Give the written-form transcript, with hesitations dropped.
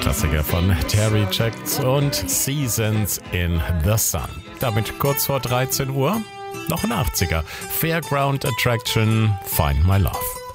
Klassiker von Terry Jacks und Seasons in the Sun. Damit kurz vor 13 Uhr noch ein 80er. Fairground Attraction, Find My Love.